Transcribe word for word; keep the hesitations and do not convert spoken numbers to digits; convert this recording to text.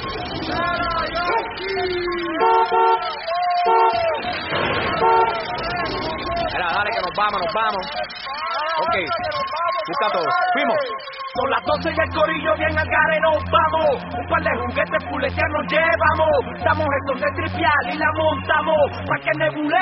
Mira, dale que nos vamos, nos vamos. Ok, busca todo. Fuimos. Son las doce y el corillo bien al gare nos vamos. Un par de juguetes fuleteanos nos llevamos. Damos esto de trivial y la montamos. Pa' que nebule.